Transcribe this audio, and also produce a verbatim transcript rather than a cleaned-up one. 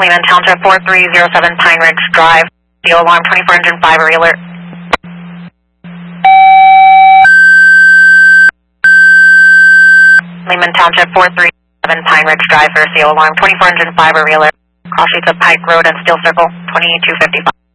Lehman Township four three zero seven Pine Ridge Drive. Steel alarm twenty-four engine five alert. Lehman Township four three zero seven Pine Ridge Drive for steel alarm twenty-four engine five alert. Call sheets of Pike Road and Steel Circle twenty-two fifty-five.